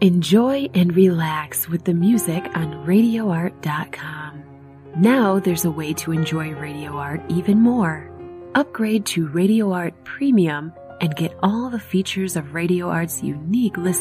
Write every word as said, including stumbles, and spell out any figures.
Enjoy and relax with the music on radio art dot com. Now there's a way to enjoy Radio Art even more. Upgrade to Radio Art Premium and get all the features of Radio Art's unique list